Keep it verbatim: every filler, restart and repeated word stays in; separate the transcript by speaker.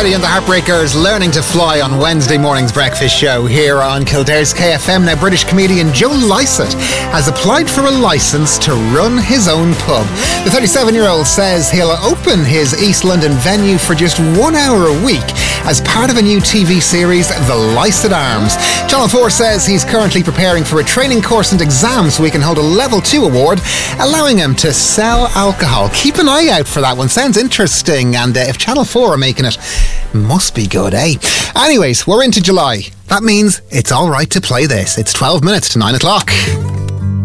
Speaker 1: Freddie and the Heartbreakers learning to fly on Wednesday morning's breakfast show here on Kildare's K F M. Now, British comedian Joe Lycett has applied for a licence to run his own pub. The thirty-seven-year-old says he'll open his East London venue for just one hour a week as part of a new T V series, The Lycett Arms. Channel four says he's currently preparing for a training course and exam so he can hold a Level two award, allowing him to sell alcohol. Keep an eye out for that one. Sounds interesting, and uh, if Channel four are making it, must be good, eh? Anyways, we're into July. That means it's all right to play this. It's twelve minutes to nine o'clock.